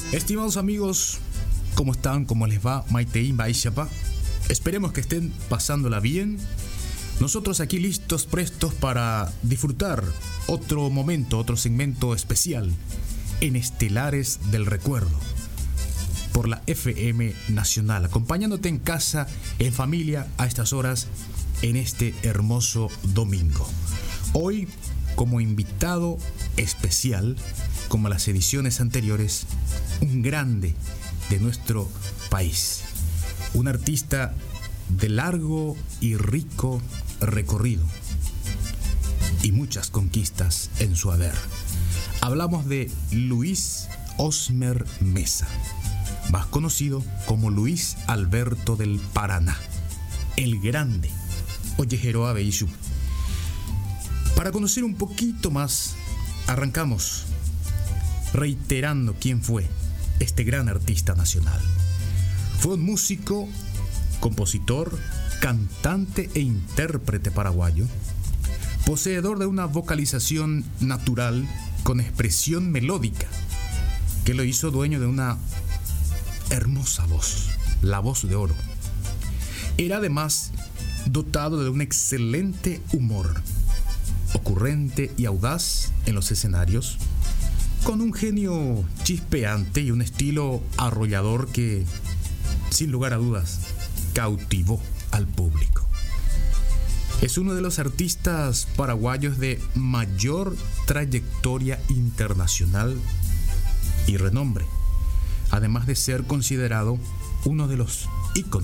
Estimados amigos, ¿cómo están? ¿Cómo les va? Maitein Baishapa. Esperemos que estén pasándola bien. Nosotros aquí listos, prestos para disfrutar otro momento, otro segmento especial en Estelares del Recuerdo por la FM Nacional, acompañándote en casa, en familia, a estas horas, en este hermoso domingo. Hoy, como invitado especial, como las ediciones anteriores, un grande de nuestro país, un artista de largo y rico recorrido y muchas conquistas en su haber. Hablamos de Luis Osmer Mesa, más conocido como Luis Alberto del Paraná, el grande Oyejeroa Beishu. Para conocer un poquito más, arrancamos reiterando quién fue este gran artista nacional. Fue un músico, compositor, cantante e intérprete paraguayo, poseedor de una vocalización natural con expresión melódica que lo hizo dueño de una hermosa voz, la voz de oro. Era además dotado de un excelente humor, ocurrente y audaz en los escenarios, con un genio chispeante y un estilo arrollador que, sin lugar a dudas, cautivó al público. Es uno de los artistas paraguayos de mayor trayectoria internacional y renombre, además de ser considerado uno de los íconos